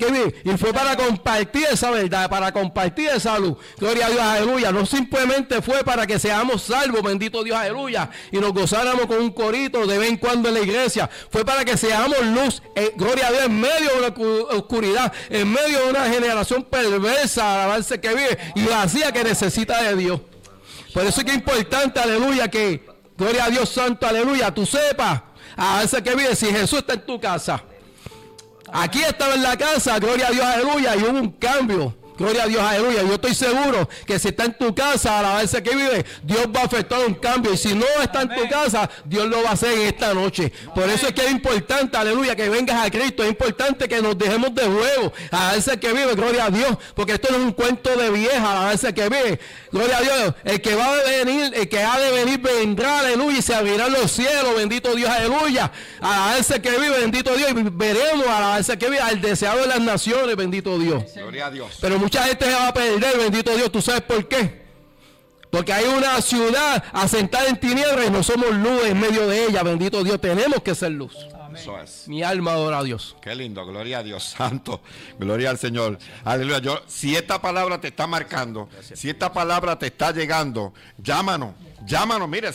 que vive. Y fue para compartir esa verdad, para compartir esa luz. Gloria a Dios, aleluya. No simplemente fue para que seamos salvos, bendito Dios, aleluya. Y nos gozáramos con un corito de vez en cuando en la iglesia. Fue para que seamos luz, gloria a Dios, en medio de una oscuridad, en medio de una generación perversa, alabarse que vive y vacía que necesita de Dios. Por eso es que es importante, aleluya, que, gloria a Dios santo, aleluya, tú sepas, alabarse que vive, si Jesús está en tu casa. Aquí estaba en la casa, gloria a Dios, aleluya, y hubo un cambio. Gloria a Dios, aleluya. Yo estoy seguro que si está en tu casa, a la vez que vive, Dios va a efectuar un cambio. Y si no está en tu casa, Dios lo va a hacer en esta noche. Por eso es que es importante, aleluya, que vengas a Cristo. Es importante que nos dejemos de juego. A la vez que vive, gloria a Dios. Porque esto no es un cuento de vieja, a la vez que vive. Gloria a Dios. El que va a venir, el que ha de venir, vendrá, aleluya. Y se abrirán los cielos, bendito Dios, aleluya. A la vez que vive, bendito Dios. Y veremos a la vez que vive al deseado de las naciones, bendito Dios. Gloria a Dios. Pero mucha gente se va a perder, bendito Dios. ¿Tú sabes por qué? Porque hay una ciudad asentada en tinieblas y no somos luz en medio de ella, bendito Dios. Tenemos que ser luz. Amén. Eso es. Mi alma adora a Dios. Qué lindo, gloria a Dios santo, gloria al Señor. Aleluya. Si esta palabra te está marcando, si esta palabra te está llegando, llámanos. Llámanos, mira,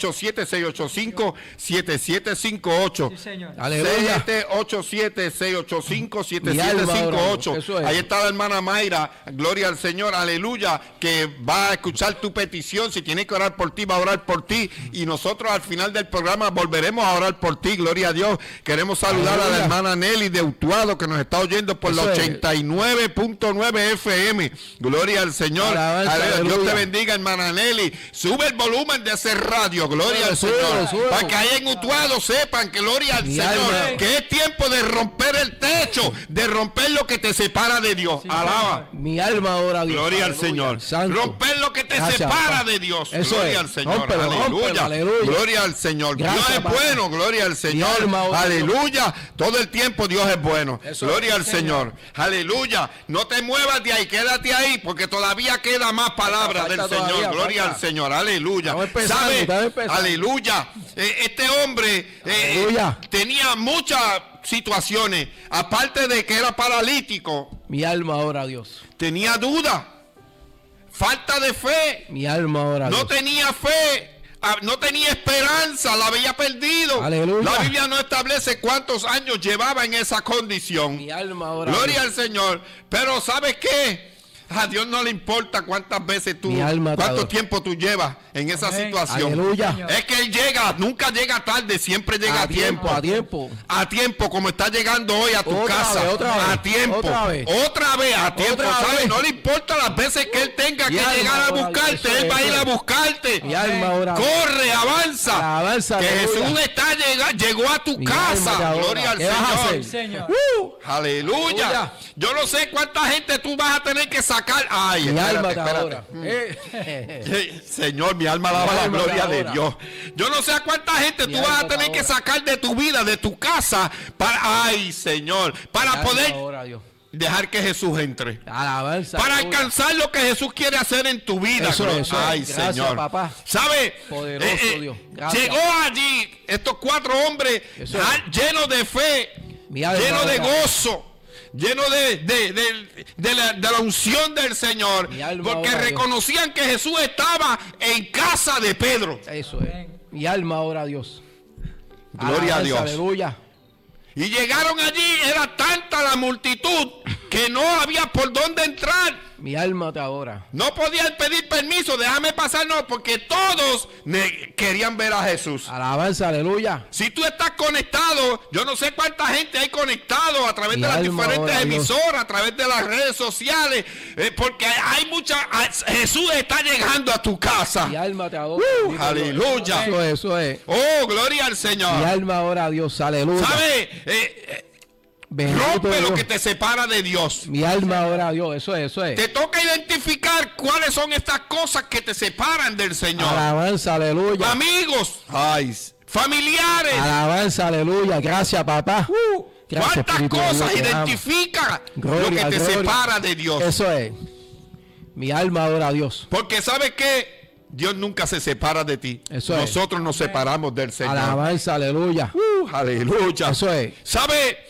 787-685-7758. Sí, señor. 787-685-7758. Ahí está la hermana Mayra, gloria al Señor, aleluya, que va a escuchar tu petición. Si tiene que orar por ti, va a orar por ti. Y nosotros al final del programa volveremos a orar por ti, gloria a Dios. Queremos saludar a la hermana Nelly de Utuado, que nos está oyendo por la 89.9 FM. Gloria al Señor. Dios te bendiga, hermana Nelly. Sube el volumen de ese radio, gloria al Señor, para que ahí en Utuado sepan que gloria al Señor, que es tiempo de romper el techo, de romper lo que te separa de Dios. Alaba. Mi alma adora a Dios. Gloria al Señor. Romper lo que te separa de Dios. Gloria al Señor. Aleluya. Gloria al Señor. Dios es bueno, gloria al Señor. Aleluya. Todo el tiempo Dios es bueno. Gloria al Señor. Aleluya. No te muevas de ahí, quédate ahí, porque todavía queda más palabra del Señor. Gloria al Señor. Aleluya. ¿Sabe? Aleluya. Este hombre tenía muchas situaciones. Aparte de que era paralítico. Mi alma adora a Dios. Tenía duda. Falta de fe. Mi alma adora a Dios. No tenía fe. No tenía esperanza. La había perdido. Aleluya. La Biblia no establece cuántos años llevaba en esa condición. Mi alma adora Gloria a Dios. al Señor. Pero ¿sabes qué? A Dios no le importa cuántas veces tú, cuánto tiempo tú llevas en esa situación. Aleluya. Es que Él llega, nunca llega tarde, siempre llega a tiempo. A tiempo. A tiempo, como está llegando hoy a tu casa. A tiempo. Otra vez, a tiempo. ¿Sabes? No le importa las veces que Él tenga que llegar a buscarte. Él va a ir a buscarte. Corre, avanza. Que Jesús llegó a tu casa. Gloria al Señor. Aleluya. Yo no sé cuánta gente tú vas a tener que sacar. Ay, mi alma Señor, mi alma alaba la gloria de Dios. Yo no sé a cuánta gente tú vas a tener que sacar de tu vida, de tu casa, para poder dejar que Jesús entre. Alabanza, para alcanzar lo que Jesús quiere hacer en tu vida. Ay, gracias, Señor. Papá. ¿Sabe? Poderoso Dios. Llegó allí estos 4 hombres llenos de fe, llenos de gozo, lleno de la unción del Señor, porque reconocían que Jesús estaba en casa de Pedro. Eso es. Mi alma adora a Dios. Gloria a Dios. Aleluya. Y llegaron allí, era tanta la multitud que no había por dónde entrar. Mi alma te adora. No podían pedir permiso, déjame pasar, no, porque todos querían ver a Jesús. Alabanza, aleluya. Si tú estás conectado, yo no sé cuánta gente hay conectado a través de las diferentes emisoras, a través de las redes sociales, porque hay mucha. Jesús está llegando a tu casa. Mi alma te adora. Aleluya. Eso es. Oh, gloria al Señor. Mi alma adora a Dios, aleluya. ¿Sabe? Rompe lo que te separa de Dios. Mi alma adora a Dios, eso es. Te toca identificar cuáles son estas cosas que te separan del Señor. Alabanza, aleluya. Amigos, familiares. Alabanza, aleluya. Gracias, papá. Gracias, ¿cuántas cosas identifica lo que te separa de Dios? Eso es. Mi alma adora a Dios. Porque ¿sabes qué? Dios nunca se separa de ti. Nosotros nos separamos del Señor. Alabanza, aleluya. Aleluya. Eso es. ¿Sabe?